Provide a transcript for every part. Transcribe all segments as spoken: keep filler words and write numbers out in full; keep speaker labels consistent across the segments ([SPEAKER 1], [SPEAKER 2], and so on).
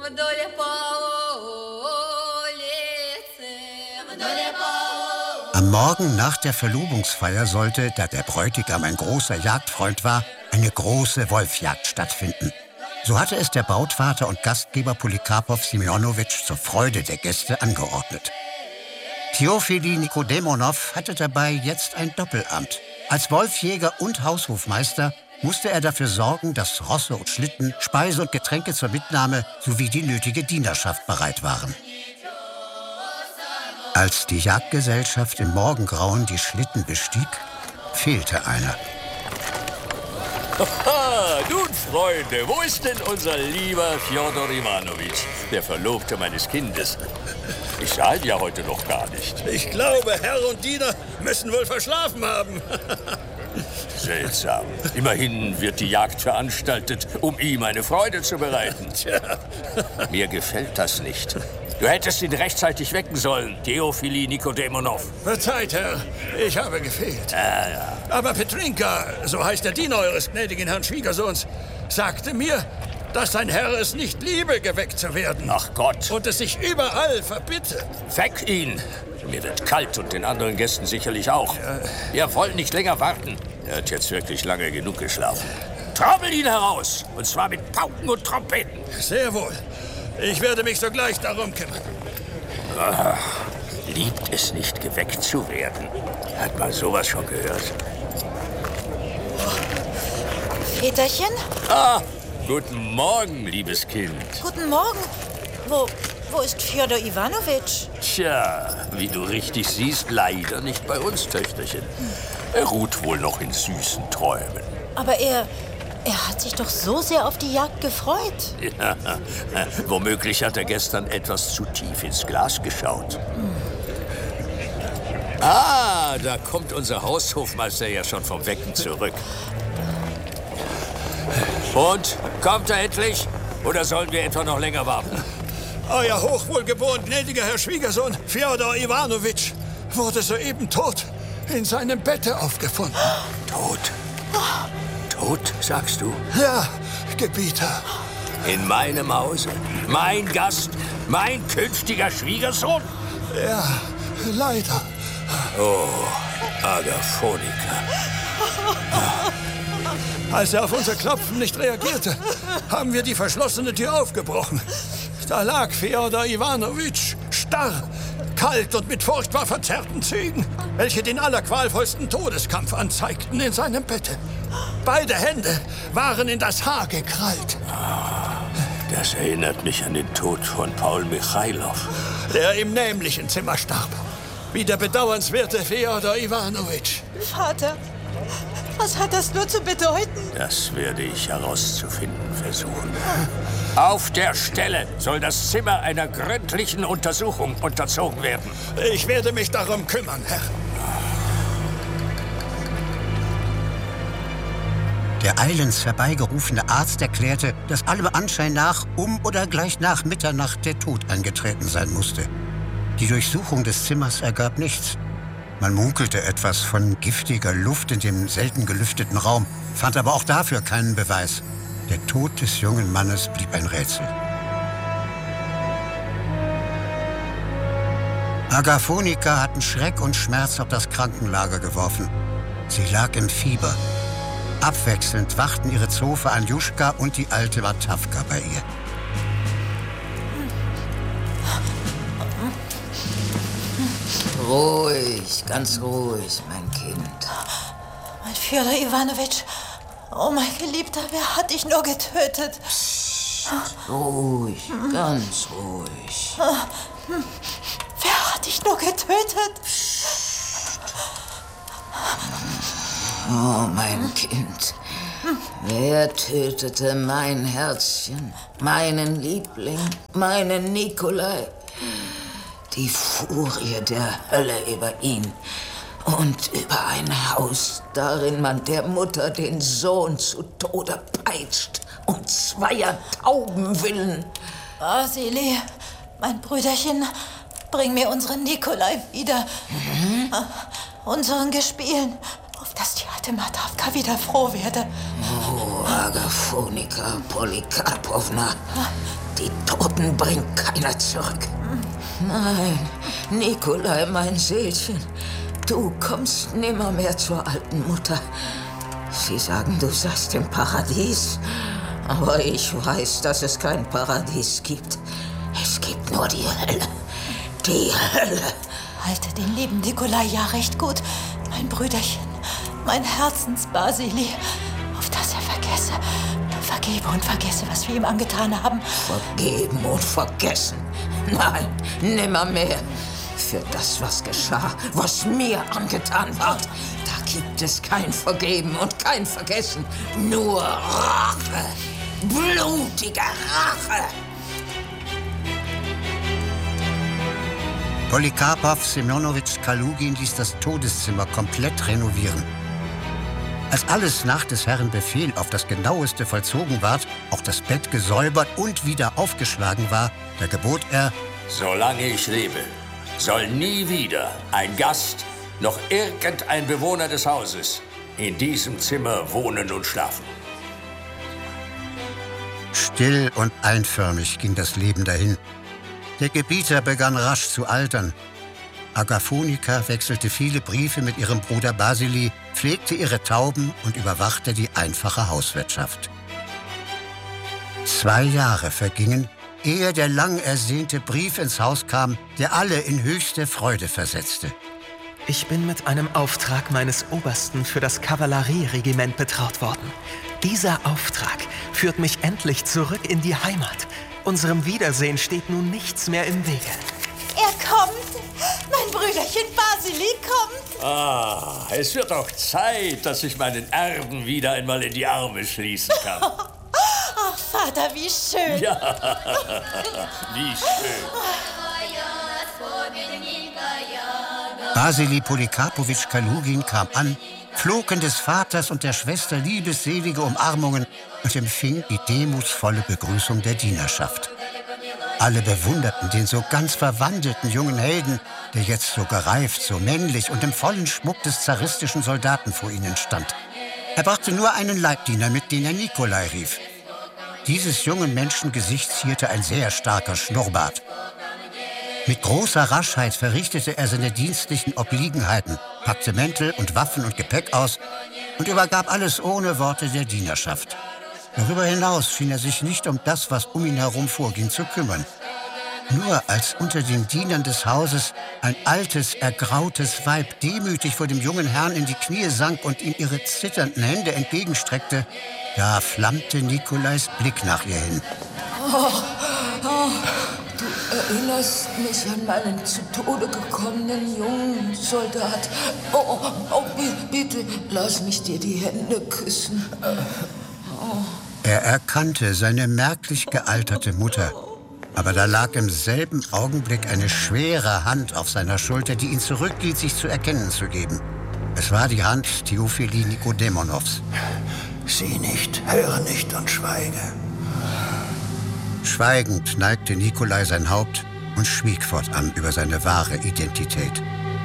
[SPEAKER 1] Am Morgen nach der Verlobungsfeier sollte, da der Bräutigam ein großer Jagdfreund war, eine große Wolfjagd stattfinden. So hatte es der Brautvater und Gastgeber Polikarpow Semjonowitsch zur Freude der Gäste angeordnet. Theofili Nikodemonow hatte dabei jetzt ein Doppelamt. Als Wolfjäger und Haushofmeister musste er dafür sorgen, dass Rosse und Schlitten, Speise und Getränke zur Mitnahme sowie die nötige Dienerschaft bereit waren. Als die Jagdgesellschaft im Morgengrauen die Schlitten bestieg, fehlte einer.
[SPEAKER 2] Aha, nun, Freunde, wo ist denn unser lieber Fjodor Iwanowitsch, der Verlobte meines Kindes? Ich sah ihn ja heute noch gar nicht.
[SPEAKER 3] Ich glaube, Herr und Diener müssen wohl verschlafen haben.
[SPEAKER 2] Seltsam. Immerhin wird die Jagd veranstaltet, um ihm eine Freude zu bereiten. Tja. Mir gefällt das nicht. Du hättest ihn rechtzeitig wecken sollen, Theofili Nikodemonow.
[SPEAKER 3] Verzeiht, Herr, ich habe gefehlt.
[SPEAKER 2] Ah, ja.
[SPEAKER 3] Aber Petrinka, so heißt der Diener eures gnädigen Herrn Schwiegersohns, sagte mir, dass sein Herr es nicht liebe, geweckt zu werden.
[SPEAKER 2] Ach Gott.
[SPEAKER 3] Und es sich überall verbitte.
[SPEAKER 2] Weck ihn. Mir wird kalt und den anderen Gästen sicherlich auch. Ja. Wir wollen nicht länger warten. Er hat jetzt wirklich lange genug geschlafen. Trommel ihn heraus. Und zwar mit Pauken und Trompeten.
[SPEAKER 3] Sehr wohl. Ich werde mich sogleich darum kümmern.
[SPEAKER 2] Ach, liebt es nicht, geweckt zu werden. Hat man sowas schon gehört?
[SPEAKER 4] Väterchen?
[SPEAKER 2] Ah, guten Morgen, liebes Kind.
[SPEAKER 4] Guten Morgen. Wo, wo ist Fjodor Iwanowitsch?
[SPEAKER 2] Tja, wie du richtig siehst, leider nicht bei uns, Töchterchen. Er ruht wohl noch in süßen Träumen.
[SPEAKER 4] Aber er... Er hat sich doch so sehr auf die Jagd gefreut.
[SPEAKER 2] Ja, womöglich hat er gestern etwas zu tief ins Glas geschaut. Hm. Ah, da kommt unser Haushofmeister ja schon vom Wecken zurück. Und, kommt er endlich? Oder sollen wir etwa noch länger warten?
[SPEAKER 3] Euer hochwohlgeboren gnädiger Herr Schwiegersohn, Fjodor Iwanowitsch, wurde soeben tot in seinem Bette aufgefunden.
[SPEAKER 2] Tot? Tot, sagst du?
[SPEAKER 3] Ja, Gebieter.
[SPEAKER 2] In meinem Hause? Mein Gast? Mein künftiger Schwiegersohn?
[SPEAKER 3] Ja, leider.
[SPEAKER 2] Oh, Agaphonika.
[SPEAKER 3] Als er auf unser Klopfen nicht reagierte, haben wir die verschlossene Tür aufgebrochen. Da lag Fjodor Iwanowitsch, starr, kalt und mit furchtbar verzerrten Zügen, welche den allerqualvollsten Todeskampf anzeigten in seinem Bette. Beide Hände waren in das Haar gekrallt.
[SPEAKER 2] Das erinnert mich an den Tod von Paul Michailow.
[SPEAKER 3] Der im nämlichen Zimmer starb. Wie der bedauernswerte Fjodor Iwanowitsch.
[SPEAKER 4] Vater, was hat das nur zu bedeuten?
[SPEAKER 2] Das werde ich herauszufinden versuchen. Auf der Stelle soll das Zimmer einer gründlichen Untersuchung unterzogen werden.
[SPEAKER 3] Ich werde mich darum kümmern, Herr.
[SPEAKER 1] Der eilends herbeigerufene Arzt erklärte, dass allem Anschein nach um oder gleich nach Mitternacht der Tod eingetreten sein musste. Die Durchsuchung des Zimmers ergab nichts. Man munkelte etwas von giftiger Luft in dem selten gelüfteten Raum, fand aber auch dafür keinen Beweis. Der Tod des jungen Mannes blieb ein Rätsel. Agaphonika hatten Schreck und Schmerz auf das Krankenlager geworfen. Sie lag im Fieber. Abwechselnd wachten ihre Zofe Anjuschka und die alte Watawka bei ihr.
[SPEAKER 5] Ruhig, ganz ruhig, mein Kind.
[SPEAKER 4] Mein Fjodor Iwanowitsch, oh mein Geliebter, wer hat dich nur getötet?
[SPEAKER 5] Psst, ruhig, ganz ruhig.
[SPEAKER 4] Wer hat dich nur getötet?
[SPEAKER 5] Psst. Oh, mein Kind, wer tötete mein Herzchen, meinen Liebling, meinen Nikolai? Die Furie der Hölle über ihn und über ein Haus, darin man der Mutter den Sohn zu Tode peitscht, um zweier Tauben willen.
[SPEAKER 4] Vasili, mein Brüderchen, bring mir unseren Nikolai wieder. Mhm. Unseren Gespielen, auf dass die alte Matawka wieder froh werde.
[SPEAKER 5] Oh, Agaphonika Polikarpowna. Die Toten bringt keiner zurück. Nein, Nikolai, mein Seelchen, du kommst nimmermehr zur alten Mutter. Sie sagen, du seist im Paradies, aber ich weiß, dass es kein Paradies gibt. Es gibt nur die Hölle. Die Hölle.
[SPEAKER 4] Halte den lieben Nikolai ja recht gut, mein Brüderchen, mein Herzensbasili, auf das er vergesse, vergebe und vergesse, was wir ihm angetan haben.
[SPEAKER 5] Vergeben und vergessen? Nein, nimmermehr. Für das, was geschah, was mir angetan ward, da gibt es kein Vergeben und kein Vergessen. Nur Rache. Blutige Rache.
[SPEAKER 1] Polikarpow Semjonowitsch Kalugin ließ das Todeszimmer komplett renovieren. Als alles nach des Herrn Befehl auf das Genaueste vollzogen ward, auch das Bett gesäubert und wieder aufgeschlagen war, da gebot er:
[SPEAKER 2] Solange ich lebe, soll nie wieder ein Gast noch irgendein Bewohner des Hauses in diesem Zimmer wohnen und schlafen.
[SPEAKER 1] Still und einförmig ging das Leben dahin. Der Gebieter begann rasch zu altern. Agaphonika wechselte viele Briefe mit ihrem Bruder Basili, pflegte ihre Tauben und überwachte die einfache Hauswirtschaft. Zwei Jahre vergingen, ehe der lang ersehnte Brief ins Haus kam, der alle in höchste Freude versetzte.
[SPEAKER 6] Ich bin mit einem Auftrag meines Obersten für das Kavallerieregiment betraut worden. Dieser Auftrag führt mich endlich zurück in die Heimat. Unserem Wiedersehen steht nun nichts mehr im Wege.
[SPEAKER 4] Er kommt! Mein Brüderchen Basili kommt!
[SPEAKER 2] Ah, es wird auch Zeit, dass ich meinen Erben wieder einmal in die Arme schließen kann.
[SPEAKER 4] Ach, Vater, wie schön!
[SPEAKER 2] Ja, wie schön.
[SPEAKER 1] Basili Polikarpowitsch Kalugin kam an, flog in des Vaters und der Schwester liebesselige Umarmungen und empfing die demutsvolle Begrüßung der Dienerschaft. Alle bewunderten den so ganz verwandelten jungen Helden, der jetzt so gereift, so männlich und im vollen Schmuck des zaristischen Soldaten vor ihnen stand. Er brachte nur einen Leibdiener mit, den er Nikolai rief. Dieses jungen Menschen Gesicht zierte ein sehr starker Schnurrbart. Mit großer Raschheit verrichtete er seine dienstlichen Obliegenheiten, packte Mäntel und Waffen und Gepäck aus und übergab alles ohne Worte der Dienerschaft. Darüber hinaus schien er sich nicht um das, was um ihn herum vorging, zu kümmern. Nur als unter den Dienern des Hauses ein altes, ergrautes Weib demütig vor dem jungen Herrn in die Knie sank und ihm ihre zitternden Hände entgegenstreckte, da flammte Nikolais Blick nach ihr hin.
[SPEAKER 5] Oh, oh, du erinnerst mich an meinen zu Tode gekommenen jungen Soldat. Oh, oh, oh, bitte, lass mich dir die Hände küssen. Oh.
[SPEAKER 1] Er erkannte seine merklich gealterte Mutter. Aber da lag im selben Augenblick eine schwere Hand auf seiner Schulter, die ihn zurückließ, sich zu erkennen zu geben. Es war die Hand Theophili Nikodemonows.
[SPEAKER 3] Sieh nicht, höre nicht und schweige.
[SPEAKER 1] Schweigend neigte Nikolai sein Haupt und schwieg fortan über seine wahre Identität.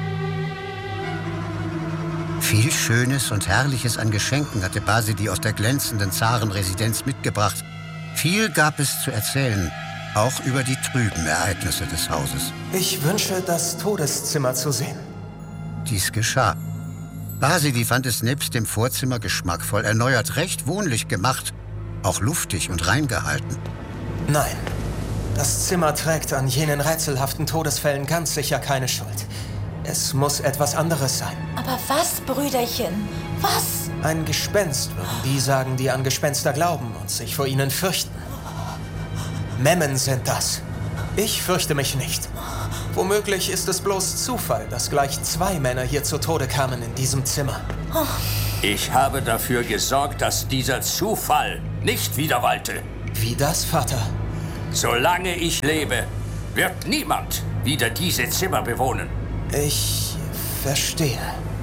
[SPEAKER 1] Viel Schönes und Herrliches an Geschenken hatte Basili aus der glänzenden Zarenresidenz mitgebracht. Viel gab es zu erzählen, auch über die trüben Ereignisse des Hauses.
[SPEAKER 6] Ich wünsche, das Todeszimmer zu sehen.
[SPEAKER 1] Dies geschah. Basili fand es nebst dem Vorzimmer geschmackvoll, erneuert, recht wohnlich gemacht, auch luftig und rein gehalten.
[SPEAKER 6] Nein, das Zimmer trägt an jenen rätselhaften Todesfällen ganz sicher keine Schuld. Es muss etwas anderes sein.
[SPEAKER 4] Aber was, Brüderchen? Was?
[SPEAKER 6] Ein Gespenst, würden die sagen, die an Gespenster glauben und sich vor ihnen fürchten. Memmen sind das. Ich fürchte mich nicht. Womöglich ist es bloß Zufall, dass gleich zwei Männer hier zu Tode kamen in diesem Zimmer.
[SPEAKER 2] Ich habe dafür gesorgt, dass dieser Zufall nicht wieder walte.
[SPEAKER 6] Wie das, Vater?
[SPEAKER 2] Solange ich lebe, wird niemand wieder diese Zimmer bewohnen.
[SPEAKER 6] Ich verstehe.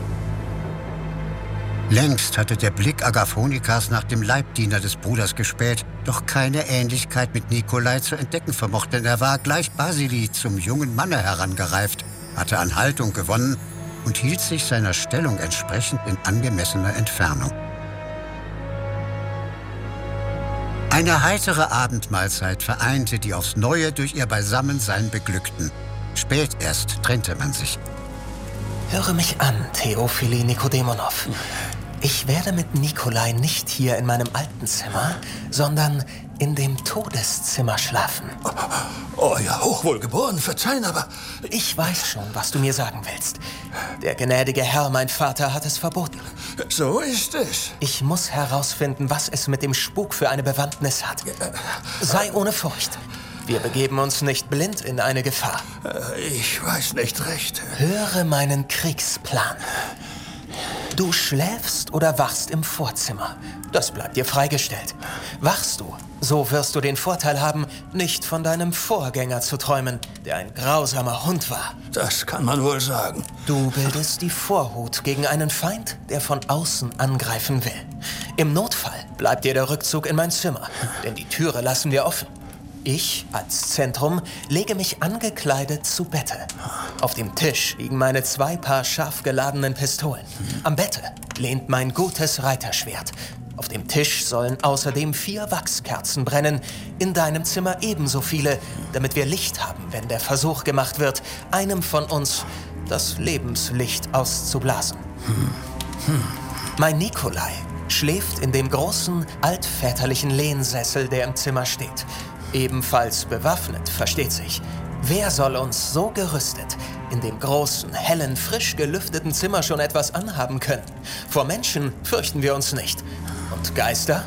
[SPEAKER 1] Längst hatte der Blick Agaphonikas nach dem Leibdiener des Bruders gespäht, doch keine Ähnlichkeit mit Nikolai zu entdecken vermocht, denn er war gleich Basili zum jungen Manne herangereift, hatte an Haltung gewonnen und hielt sich seiner Stellung entsprechend in angemessener Entfernung. Eine heitere Abendmahlzeit vereinte die aufs Neue durch ihr Beisammensein Beglückten. Spät erst trennte man sich.
[SPEAKER 6] Höre mich an, Theophili Nikodemonow. Ich werde mit Nikolai nicht hier in meinem alten Zimmer, sondern in dem Todeszimmer schlafen.
[SPEAKER 3] Oh, ja, Hochwohlgeboren, verzeihen, aber...
[SPEAKER 6] Ich weiß schon, was du mir sagen willst. Der gnädige Herr, mein Vater, hat es verboten.
[SPEAKER 3] So ist es.
[SPEAKER 6] Ich muss herausfinden, was es mit dem Spuk für eine Bewandtnis hat. Sei ohne Furcht. Wir begeben uns nicht blind in eine Gefahr.
[SPEAKER 3] Ich weiß nicht recht.
[SPEAKER 6] Höre meinen Kriegsplan. Du schläfst oder wachst im Vorzimmer. Das bleibt dir freigestellt. Wachst du, so wirst du den Vorteil haben, nicht von deinem Vorgänger zu träumen, der ein grausamer Hund war.
[SPEAKER 3] Das kann man wohl sagen.
[SPEAKER 6] Du bildest die Vorhut gegen einen Feind, der von außen angreifen will. Im Notfall bleibt dir der Rückzug in mein Zimmer, denn die Türe lassen wir offen. Ich, als Zentrum, lege mich angekleidet zu Bette. Auf dem Tisch liegen meine zwei Paar scharf geladenen Pistolen. Am Bette lehnt mein gutes Reiterschwert. Auf dem Tisch sollen außerdem vier Wachskerzen brennen, in deinem Zimmer ebenso viele, damit wir Licht haben, wenn der Versuch gemacht wird, einem von uns das Lebenslicht auszublasen. Hm. Hm. Mein Nikolai schläft in dem großen, altväterlichen Lehnsessel, der im Zimmer steht. Ebenfalls bewaffnet, versteht sich. Wer soll uns so gerüstet in dem großen, hellen, frisch gelüfteten Zimmer schon etwas anhaben können? Vor Menschen fürchten wir uns nicht. Und Geister?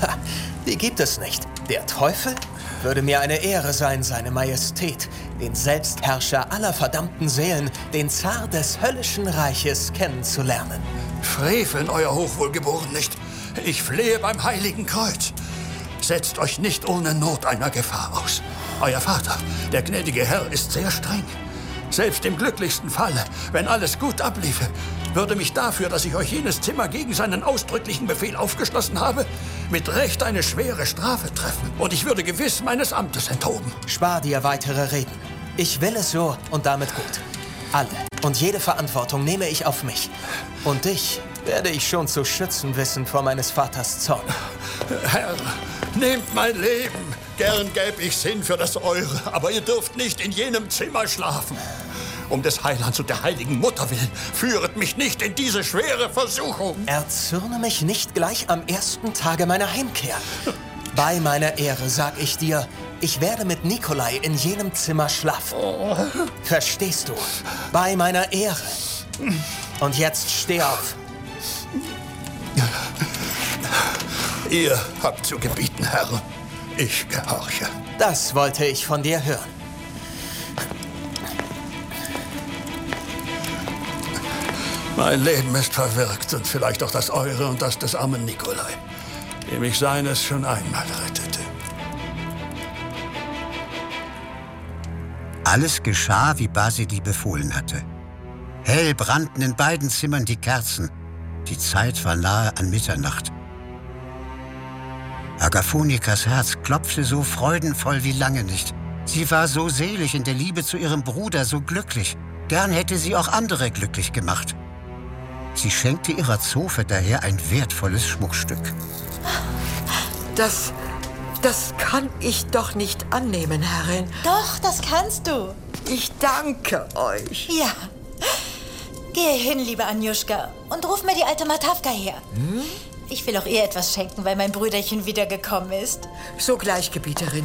[SPEAKER 6] Die gibt es nicht. Der Teufel? Würde mir eine Ehre sein, seine Majestät, den Selbstherrscher aller verdammten Seelen, den Zar des höllischen Reiches kennenzulernen.
[SPEAKER 3] Freveln, euer Hochwohlgeboren, nicht. Ich flehe beim Heiligen Kreuz. Setzt euch nicht ohne Not einer Gefahr aus. Euer Vater, der gnädige Herr, ist sehr streng. Selbst im glücklichsten Falle, wenn alles gut abliefe, würde mich dafür, dass ich euch jenes Zimmer gegen seinen ausdrücklichen Befehl aufgeschlossen habe, mit Recht eine schwere Strafe treffen. Und ich würde gewiss meines Amtes enthoben.
[SPEAKER 6] Spar dir weitere Reden. Ich will es so und damit gut. Alle und jede Verantwortung nehme ich auf mich. Und dich werde ich schon zu schützen wissen vor meines Vaters Zorn.
[SPEAKER 3] Herr, nehmt mein Leben. Gern gäb ich Sinn für das Eure, aber ihr dürft nicht in jenem Zimmer schlafen. Um des Heilands und der heiligen Mutter willen, führet mich nicht in diese schwere Versuchung.
[SPEAKER 6] Erzürne mich nicht gleich am ersten Tage meiner Heimkehr. Bei meiner Ehre sag ich dir, ich werde mit Nikolai in jenem Zimmer schlafen. Oh. Verstehst du? Bei meiner Ehre. Und jetzt steh auf.
[SPEAKER 3] Ihr habt zu gebieten, Herr. Ich gehorche.
[SPEAKER 6] Das wollte ich von dir hören.
[SPEAKER 3] Mein Leben ist verwirkt und vielleicht auch das eure und das des armen Nikolai, dem ich seines schon einmal rettete.
[SPEAKER 1] Alles geschah, wie Basili befohlen hatte. Hell brannten in beiden Zimmern die Kerzen. Die Zeit war nahe an Mitternacht. Agaphonikas Herz klopfte so freudenvoll wie lange nicht. Sie war so selig in der Liebe zu ihrem Bruder, so glücklich. Gern hätte sie auch andere glücklich gemacht. Sie schenkte ihrer Zofe daher ein wertvolles Schmuckstück.
[SPEAKER 7] Das, das kann ich doch nicht annehmen, Herrin.
[SPEAKER 4] Doch, das kannst du.
[SPEAKER 7] Ich danke euch.
[SPEAKER 4] Ja. Gehe hin, liebe Anjuschka, und ruf mir die alte Matawka her. Hm? Ich will auch ihr etwas schenken, weil mein Brüderchen wiedergekommen ist.
[SPEAKER 7] Sogleich, Gebieterin.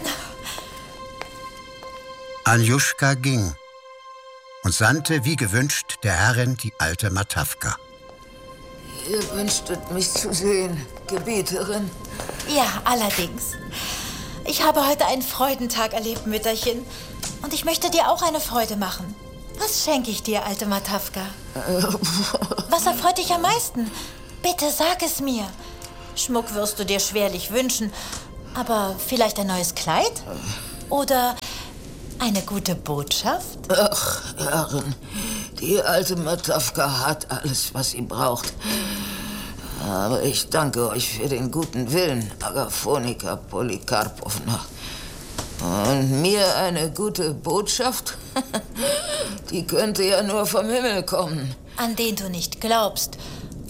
[SPEAKER 1] Anjuschka ging und sandte, wie gewünscht, der Herrin die alte Matawka.
[SPEAKER 5] Ihr wünschtet mich zu sehen, Gebieterin?
[SPEAKER 4] Ja, allerdings. Ich habe heute einen Freudentag erlebt, Mütterchen. Und ich möchte dir auch eine Freude machen. Was schenke ich dir, alte Matawka? Was erfreut dich am meisten? Bitte sag es mir. Schmuck wirst du dir schwerlich wünschen, aber vielleicht ein neues Kleid? Oder eine gute Botschaft?
[SPEAKER 5] Ach, Herren, die alte Matawka hat alles, was sie braucht. Aber ich danke euch für den guten Willen, Agaphonika Polikarpowna. Und mir eine gute Botschaft? Die könnte ja nur vom Himmel kommen.
[SPEAKER 4] An den du nicht glaubst.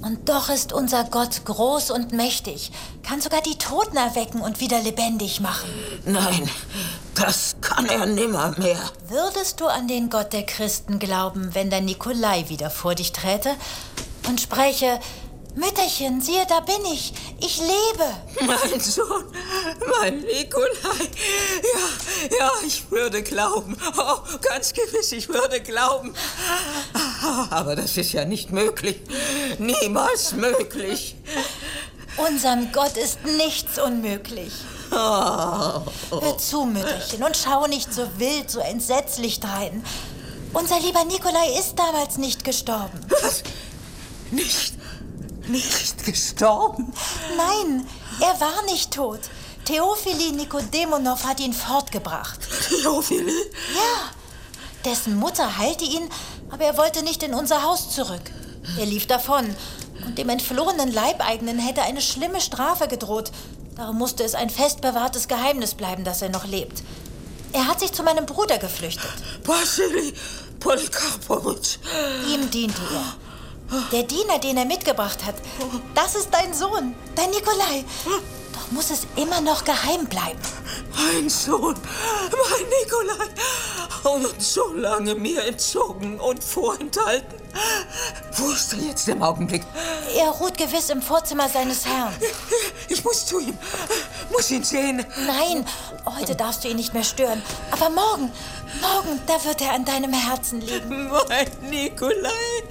[SPEAKER 4] Und doch ist unser Gott groß und mächtig, kann sogar die Toten erwecken und wieder lebendig machen.
[SPEAKER 5] Nein, das kann er nimmermehr.
[SPEAKER 4] Würdest du an den Gott der Christen glauben, wenn der Nikolai wieder vor dich träte und spräche: Mütterchen, siehe, da bin ich, ich lebe.
[SPEAKER 5] Mein Sohn, mein Nikolai, ja, ja, ich würde glauben, oh, ganz gewiss, ich würde glauben. Aber das ist ja nicht möglich, niemals möglich.
[SPEAKER 4] Unserem Gott ist nichts unmöglich.
[SPEAKER 5] Oh.
[SPEAKER 4] Hör zu, Mütterchen, und schau nicht so wild, so entsetzlich drein. Unser lieber Nikolai ist damals nicht gestorben.
[SPEAKER 5] Was? Nicht? Nicht gestorben?
[SPEAKER 4] Nein, er war nicht tot. Theophili Nikodemonow hat ihn fortgebracht.
[SPEAKER 5] Theophili?
[SPEAKER 4] Ja. Dessen Mutter heilte ihn, aber er wollte nicht in unser Haus zurück. Er lief davon. Und dem entflohenen Leibeigenen hätte eine schlimme Strafe gedroht. Darum musste es ein fest bewahrtes Geheimnis bleiben, dass er noch lebt. Er hat sich zu meinem Bruder geflüchtet.
[SPEAKER 5] Wassili Polikarpowitsch.
[SPEAKER 4] Ihm diente er. Der Diener, den er mitgebracht hat, das ist dein Sohn, dein Nikolai. Doch muss es immer noch geheim bleiben.
[SPEAKER 5] Mein Sohn, mein Nikolai. Und so lange mir entzogen und vorenthalten. Wo ist er jetzt im Augenblick?
[SPEAKER 4] Er ruht gewiss im Vorzimmer seines Herrn.
[SPEAKER 5] Ich muss zu ihm, muss ihn sehen.
[SPEAKER 4] Nein, heute darfst du ihn nicht mehr stören. Aber morgen, morgen, da wird er an deinem Herzen liegen.
[SPEAKER 5] Mein Nikolai.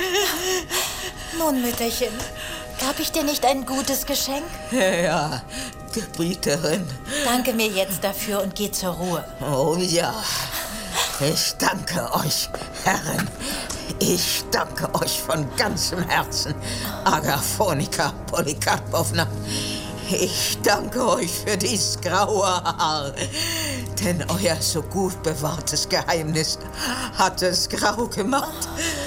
[SPEAKER 4] Nun, Mütterchen, gab ich dir nicht ein gutes Geschenk?
[SPEAKER 5] Ja, Gebieterin.
[SPEAKER 4] Danke mir jetzt dafür und geh zur Ruhe.
[SPEAKER 5] Oh ja, ich danke euch, Herren. Ich danke euch von ganzem Herzen, Agaphonika Polikarpowna. Ich danke euch für dies graue Haar, denn euer so gut bewahrtes Geheimnis hat es grau gemacht.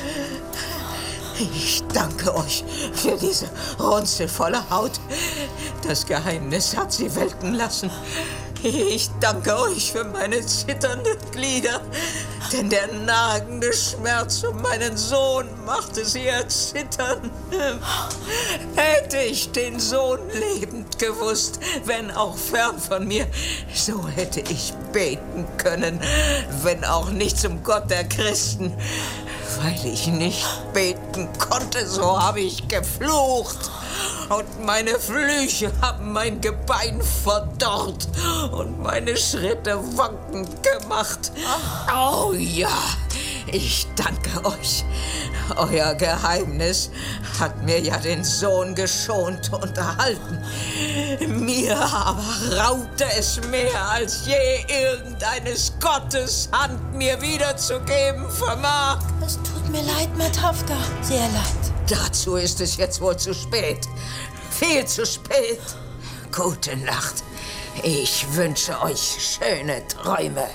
[SPEAKER 5] Ich danke euch für diese runzelvolle Haut. Das Geheimnis hat sie welken lassen. Ich danke euch für meine zitternden Glieder, denn der nagende Schmerz um meinen Sohn machte sie erzittern. Hätte ich den Sohn lebend gewusst, wenn auch fern von mir, so hätte ich beten können, wenn auch nicht zum Gott der Christen. Weil ich nicht beten konnte, so habe ich geflucht. Und meine Flüche haben mein Gebein verdorrt und meine Schritte wankend gemacht. Oh ja, ich danke euch. Euer Geheimnis hat mir ja den Sohn geschont und erhalten. Mir aber raubte es mehr, als je irgendeines Gottes Hand mir wiederzugeben vermag.
[SPEAKER 4] Es tut mir leid, Matavka, sehr leid.
[SPEAKER 5] Dazu ist es jetzt wohl zu spät. Viel zu spät. Gute Nacht. Ich wünsche euch schöne Träume.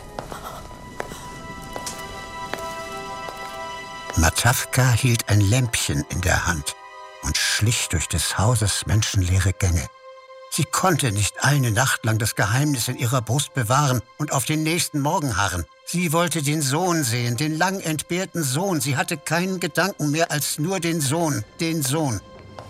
[SPEAKER 1] Matavka hielt ein Lämpchen in der Hand und schlich durch des Hauses menschenleere Gänge. Sie konnte nicht eine Nacht lang das Geheimnis in ihrer Brust bewahren und auf den nächsten Morgen harren. Sie wollte den Sohn sehen, den lang entbehrten Sohn. Sie hatte keinen Gedanken mehr als nur den Sohn, den Sohn.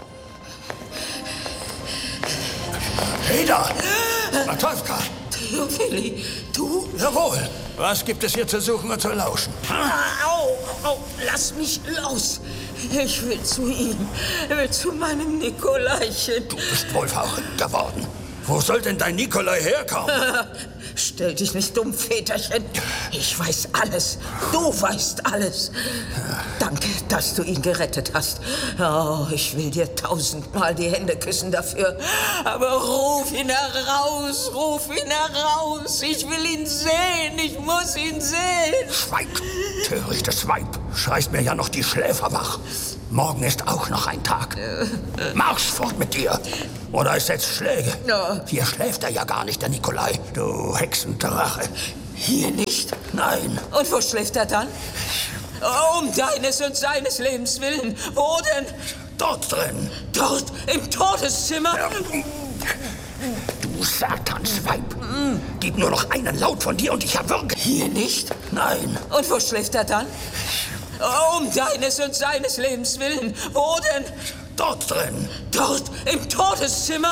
[SPEAKER 3] Heda! Matavka!
[SPEAKER 5] Theophili, du?
[SPEAKER 3] Jawohl. Was gibt es hier zu suchen und zu lauschen?
[SPEAKER 5] Au, au, lass mich los. Ich will zu ihm, will zu meinem Nikolaichen.
[SPEAKER 3] Du bist wohl verrückt geworden. Wo soll denn dein Nikolai herkommen?
[SPEAKER 5] Stell dich nicht dumm, Väterchen. Ich weiß alles. Du weißt alles. Danke, dass du ihn gerettet hast. Oh, ich will dir tausendmal die Hände küssen dafür. Aber ruf ihn heraus, ruf ihn heraus. Ich will ihn sehen, ich muss ihn sehen.
[SPEAKER 3] Schweig, törichtes Weib. Schreist mir ja noch die Schläfer wach. Morgen ist auch noch ein Tag. Marsch fort mit dir. Oder es setzt Schläge.
[SPEAKER 5] Ja.
[SPEAKER 3] Hier schläft er ja gar nicht, der Nikolai. Du Hexendrache.
[SPEAKER 5] Hier nicht?
[SPEAKER 3] Nein.
[SPEAKER 5] Und wo schläft er dann? Um deines und seines Lebens willen. Wo denn?
[SPEAKER 3] Dort drin.
[SPEAKER 5] Dort, im Todeszimmer?
[SPEAKER 3] Ja. Du Satansweib. Gib nur noch einen Laut von dir und ich erwürge.
[SPEAKER 5] Hier nicht?
[SPEAKER 3] Nein.
[SPEAKER 5] Und wo schläft er dann? Um deines und seines Lebens willen. Wo denn?
[SPEAKER 3] dort drin.
[SPEAKER 5] Dort im Todeszimmer?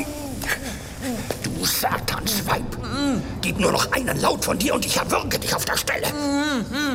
[SPEAKER 3] Du Satansweib. Gib nur noch einen Laut von dir und ich erwürge dich auf der Stelle.